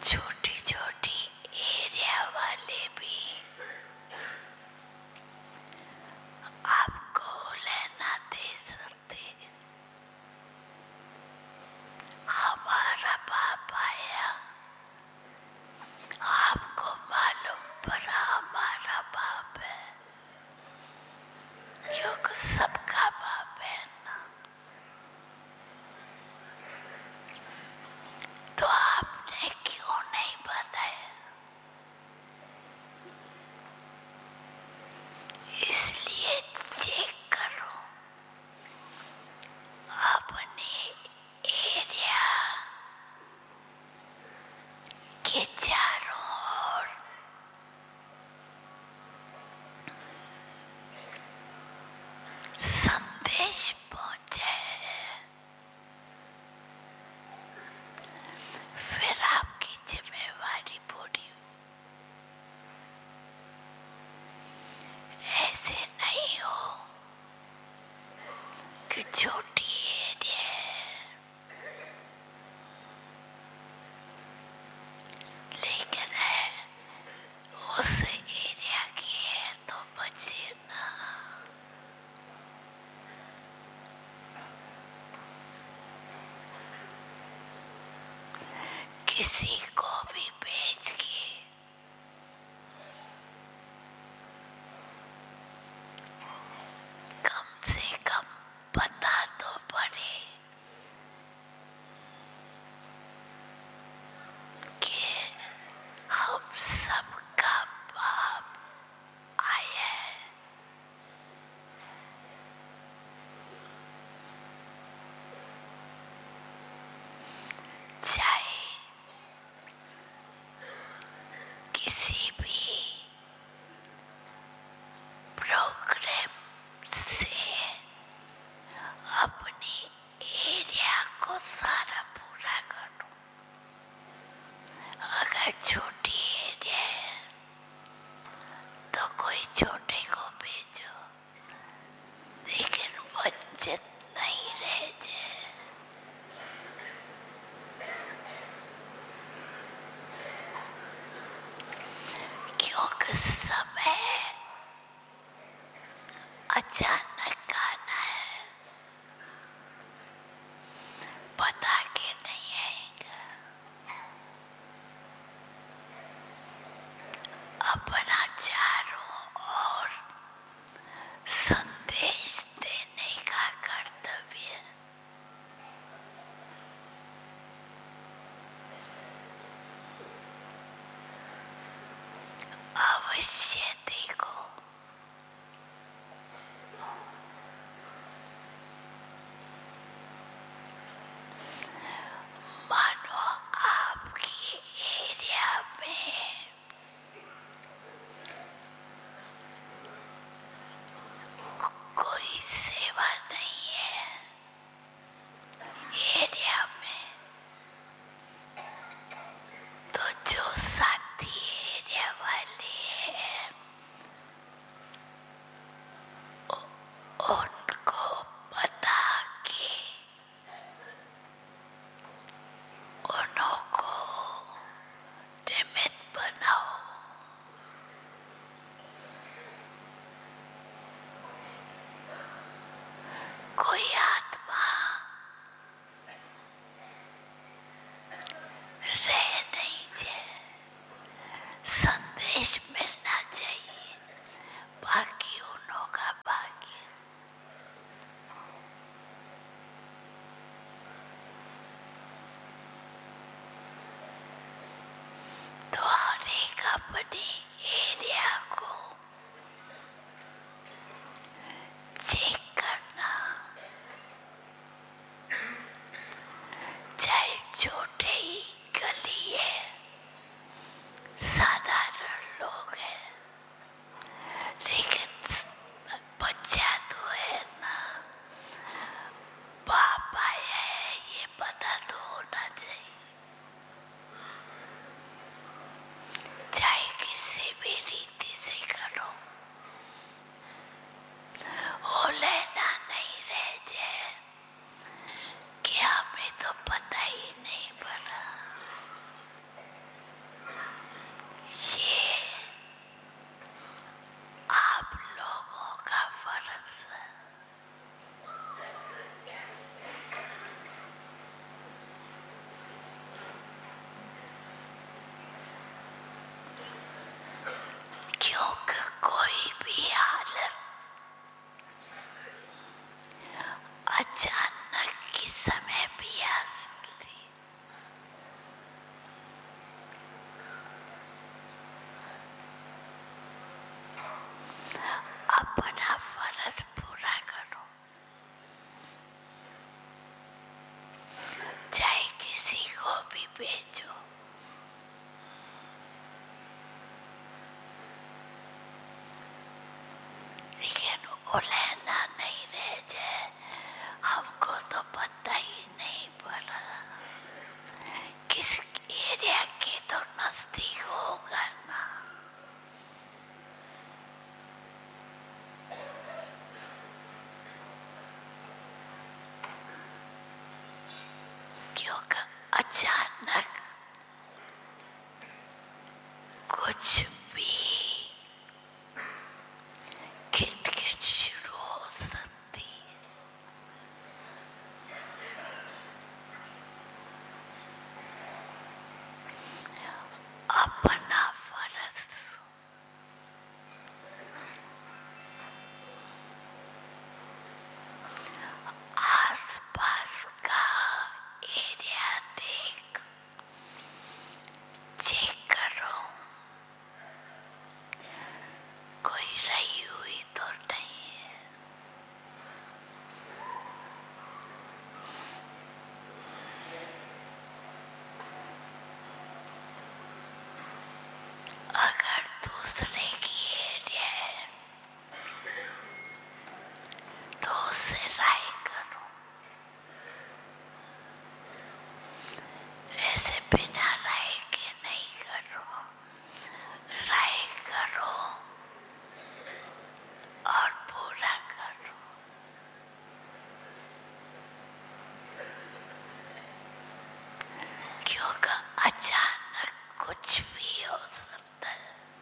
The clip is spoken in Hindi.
छोटी छोटी एरिया वाले भी आपको लेना दे सकते। हमारा बाप आया, आपको मालूम पड़ा हमारा बाप है, क्योंकि सबका बाप है ना। तो आपने क्यों नहीं बताया? इसलिए चेक करो अपने एरिया के चारों ओर संदेश पहुंचे हैं। फिर आपकी जिम्मेवारी पूरी। ऐसे नहीं हो कि छोटी एरिया है लेकिन है उस एरिया की है तो बचे ना। किसी को भी भेज के कम से कम पता तो पड़े कि हम सबका बाप आया है। चाहे किसी भी प्रोग्राम से अपनी एरिया को सारा पूरा करो। अगर छोटी एरिया है तो कोई छोटे को भेजो, लेकिन वंचित नहीं रह जाए। क्योंकि समय अचानक आना है, बता के नहीं आएगा। अपना चारों ओर संदेश देने का कर्तव्य अवश्य देखो। मानो आपकी एरिया में कोई सेवा नहीं है। एरिया में तो जो साथी एरिया वाले हैं उनको बता के उनको निमित्त बनाओ। कोई आत्मा रह नहीं जाए, संदेश मिलना चाहिए, बाकी उन्हों का भाग्य। तो हर एक अपने एरिया को चेक करना, चाहे छोटे ही गली है, साधारण लोग हैं, लेकिन बच्चा तो है ना, बाप आया है ये पता तो होना चाहिए। चाहे किसी भी रीति से करो, वो लेना नहीं रह जाए कि हमें तो पता ही नहीं पड़ा। भी भेजो। लेकिन वो लेना नहीं रह जाए, हमको तो पता ही नहीं पड़ा किस एरिया के तो नजदीक होगा ना। क्योंकि अचानक